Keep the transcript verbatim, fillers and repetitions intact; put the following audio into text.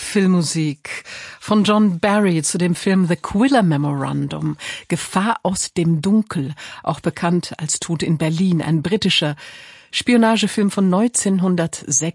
Filmmusik von John Barry zu dem Film The Quiller Memorandum, Gefahr aus dem Dunkel, auch bekannt als Tod in Berlin, ein britischer Spionagefilm von neunzehnhundertsechs.